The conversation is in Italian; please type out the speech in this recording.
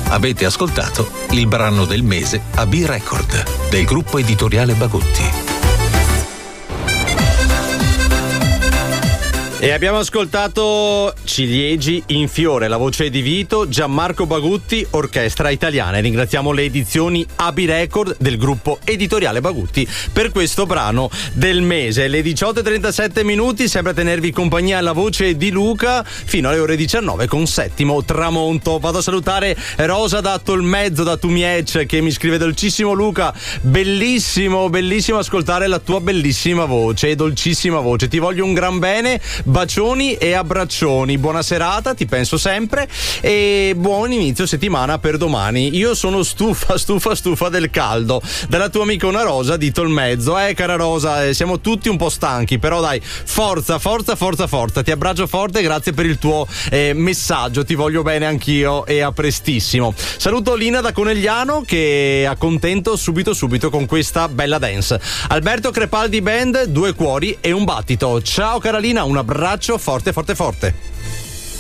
Avete ascoltato il brano del mese a B-Record del gruppo editoriale Bagutti. E abbiamo ascoltato Ciliegi in fiore, la voce di Vito, Gianmarco Bagutti, Orchestra Italiana. E ringraziamo le edizioni AB Record del gruppo editoriale Bagutti per questo brano del mese. Le 18:37, sempre a tenervi compagnia alla voce di Luca fino alle ore 19 con Settimo Tramonto. Vado a salutare Rosa da Tolmezzo, da Tumiec, che mi scrive: dolcissimo Luca, bellissimo ascoltare la tua bellissima voce, dolcissima voce, ti voglio un gran bene. Bacioni e abbraccioni, buona serata, ti penso sempre e buon inizio settimana per domani. Io sono stufa del caldo. Dalla tua amicona Rosa di Tolmezzo. Cara Rosa, siamo tutti un po' stanchi, però dai, forza, ti abbraccio forte, grazie per il tuo messaggio, ti voglio bene anch'io e a prestissimo. Saluto Lina da Conegliano che accontento subito con questa bella dance. Alberto Crepaldi Band, Due cuori e un battito. Ciao Carolina, un abbraccio forte.